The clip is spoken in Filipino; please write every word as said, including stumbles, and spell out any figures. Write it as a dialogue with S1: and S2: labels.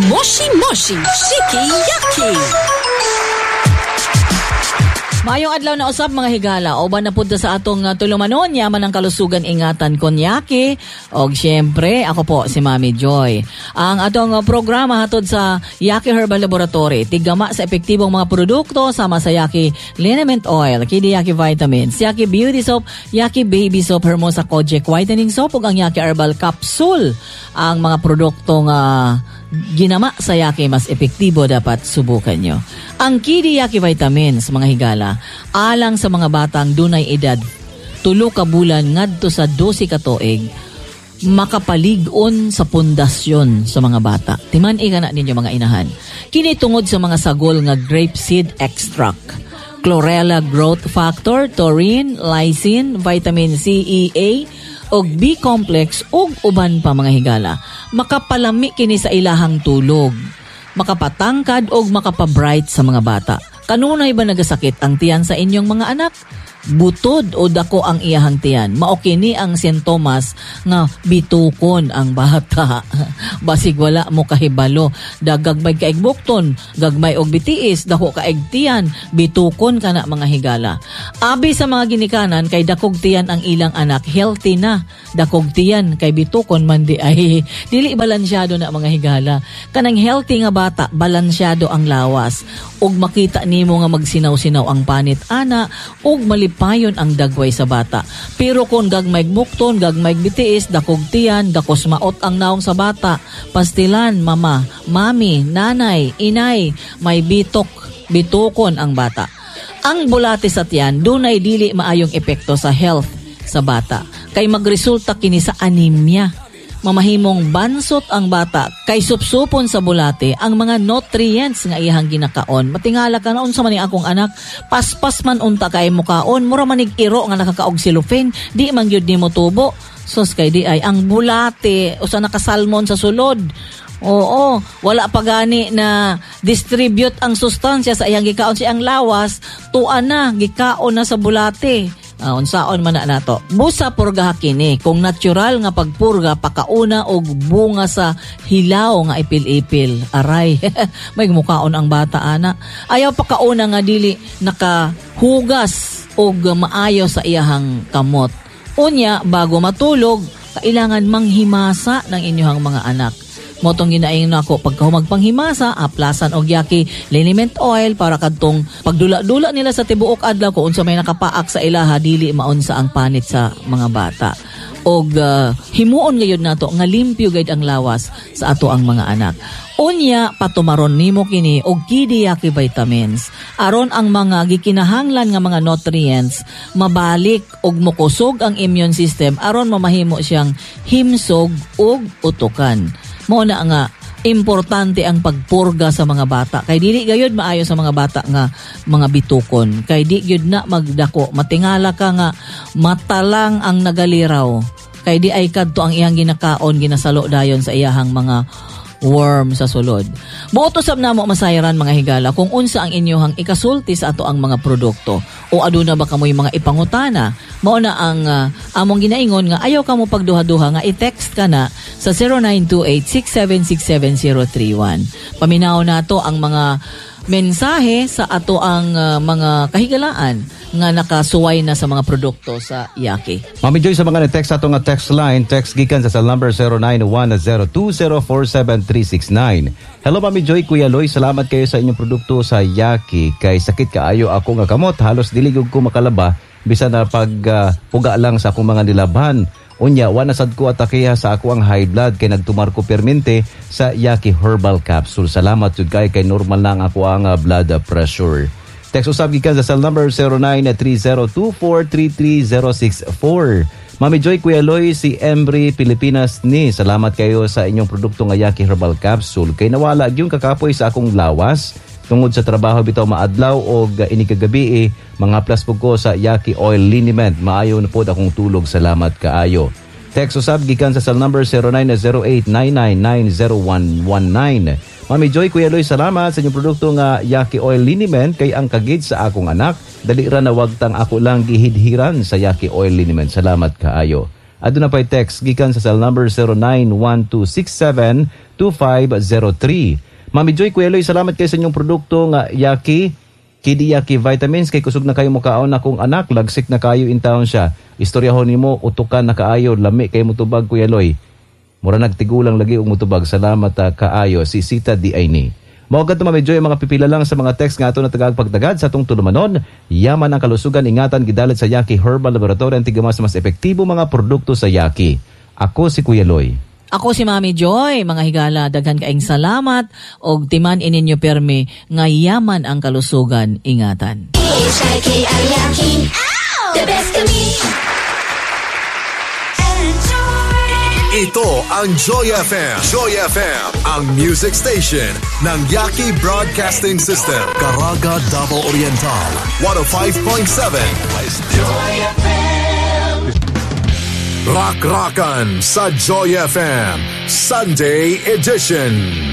S1: Moshi Moshi Shiki Yaki. Mayong adlaw na usab mga higala, uban na punta sa atong uh, tulumanon, yaman ang kalusugan ingatan konyaki. Og syempre, ako po si Mami Joy. Ang atong uh, programa hatod sa Yaki Herbal Laboratory, tigama sa epektibong mga produkto sama sa Yaki Liniment Oil, Kidi Yaki Vitamins, Yaki Beauty Soap, Yaki Baby Soap, Hermosa Kojic Whitening Soap, ug ang Yaki Herbal Capsule. Ang mga produktong uh, ginama sa Yaki mas epektibo dapat subukan nyo. Ang Kidi Yaki Vitamins, mga higala, alang sa mga batang dunay edad tulo ka bulan ngadto sa dose ka tuig, makapalig-on sa pundasyon sa mga bata. Timan-i kana ninyo mga inahan. Kini tungod sa mga sagol nga grapeseed extract, chlorella growth factor, taurine, lysine, vitamin C, E, A, og B-complex ug uban pa mga higala. Makapalami kini sa ilahang tulog, makapatangkad og makapabright sa mga bata. Kanunay ba nagasakit ang tiyan sa inyong mga anak? Butod o dako ang iyahang tiyan. Mao kini ang sintomas nga bitukon ang bata. Basig wala mo kahibalo. Dagagmay kaig bukton, gagmay og bitiis, dako kaig tiyan, bitukon kana mga higala. Abi sa mga ginikanan kay dakog tiyan ang ilang anak, healthy na. Dakog tiyan kay bitukon man di ay dili balansyado na mga higala. Kanang healthy nga bata, balansyado ang lawas. Ug makita nimo nga magsinaw-sinaw ang panit ana, ug malipayon ang dagway sa bata. Pero kung gagmay bukton, gagmay bitiis, dakog tiyan, dakos maot ang naong sa bata, pastilan, mama, mami, nanay, inay, may bitok, bitukon ang bata. Ang bulate sa tiyan, dunay dili maayong epekto sa health sa bata. Kay magresulta kini sa anemia. Mamahimong bansot ang bata kay supsupon sa bulate ang mga nutrients nga iyang ginakaon. Matingala ka na unsa man ni akong anak, paspas man unta kay mukaon, mura manig iro nga nakakaog silufin, di man gyud nimo tubo. Sos kay di ay ang bulate usa nakasalmon sa sulod. Oo, wala pa gani na distribute ang sustansya sa iyang gikaon, sa iyang lawas, tuan na gikaon na sa bulate. Uh, unsaon man na nato. Busa purga kini kung natural nga pagpurga pakauna og bunga sa hilaw nga ipil-ipil. Aray, may mukaon ang bata ana. Ayaw pakauna nga dili nakahugas og maayo sa iyahang kamot. Unya bago matulog, kailangan manghimasa ng inyong mga anak. Motong ginaing nako pagkahumag panghimasa, aplasan og Yaki liniment oil para kadtong pagdula-dula nila sa tibuok adlaw ko unsa may nakapaak sa ilaha dili maunsa ang panit sa mga bata. Og uh, himuon gayud nato nga limpyo gayud ang lawas sa ato ang mga anak. Unya patumaron nimo kini og Kidi Yaki Vitamins aron ang mga gikinahanglan nga mga nutrients mabalik og mokusog ang immune system aron mamahimo siyang himsog og utukan. Mao na nga importante ang pagpurga sa mga bata kay dili gayud maayo sa mga bata nga mga bitukon kay di gyud na magdako, matingala ka nga matalang ang nagaliraw kay di ay kadto ang iyang ginakaon ginasalo dayon sa iyahang mga worm sa sulod. Buotosab na mo masayran mga higala kung unsa ang inyohang ikasulti sa ato ang mga produkto o aduna ba kamoy mga ipangutana. Mao na ang uh, among ginaingon nga ayaw ka mo pagduha-duha nga i-text ka na sa zero nine two eight six seven six seven zero three one. Paminaw nato ang mga mensahe sa ato ang uh, mga kahigalaan nga nakasuway na sa mga produkto sa Yaki.
S2: Mami Joy, sa mga na-text ato nga text line, text gikan sa cell number zero nine one zero two zero four seven three six nine. Hello Mami Joy, Kuya Loy, salamat kayo sa inyong produkto sa Yaki. Kay sakit kaayo ako nga kamot, halos diligog ko makalaba bisan na pag uh, puga lang sa akong mga nilabhan. Unya, wanasad ko atakeha sa ako ang high blood kay nagtumar ko permente sa Yaki Herbal Capsule. Salamat jud kay kay normal lang ako ang uh, blood uh, pressure. Text usab gikan sa cell number zero nine three zero two four three three zero six four. Mami Joy, Kuya Loy, si Embry Pilipinas ni. Salamat kayo sa inyong produkto nga Yaki Herbal Capsule. Kay nawala yung kakapoy sa akong lawas tungod sa trabaho bitaw maadlaw o uh, ini kagabi eh, mga plus po ko sa Yaki Oil Liniment. Maayo na po akong tulog. Salamat kaayo. Text usab gikan sa cell number zero nine zero eight nine nine nine zero one one nine. Mami Joy, Kuya Loy, salamat sa inyong produkto nga Yaki Oil Liniment kay ang kagid sa akong anak. Dali ra na wag tang ako lang gihidhiran sa Yaki Oil Liniment. Salamat kaayo. Adto na pa'y text gikan sa cell number zero nine one two six seven two five zero three. Mami Joy, Kuya Eloy, salamat kayo sa inyong produkto nga Yaki, Kidi Yaki Vitamins. Kay kusog na kayo mukaon na kong anak, lagsik na kayo in town siya. Istoryahon nimo, utukan na kaayo, lami kayo mutubag, Kuya Eloy. Mura nagtigulang lagi og mutubag. Salamat uh, kaayo, si Sita Di Aini. Maugat na Mami Joy, mga pipila lang sa mga text nga ito na tagagpagdagad sa itong tulumanon. Yaman ang kalusugan, ingatan, gidalit sa Yaki Herbal Laboratory ang tigamas mas epektibo mga produkto sa Yaki. Ako si Kuya Eloy.
S1: Ako si Mami Joy. Mga higala, daghan kaing salamat og timan ininyo permi nga yaman ang kalusugan, ingatan.
S3: The best kami.
S4: Ito ang Joy F M. Joy F M, ang music station ng Yaki Broadcasting System. Caraga, Davao Oriental, one oh five point seven. Joy F M. Rock Rockan sa Joy F M, Sunday Edition.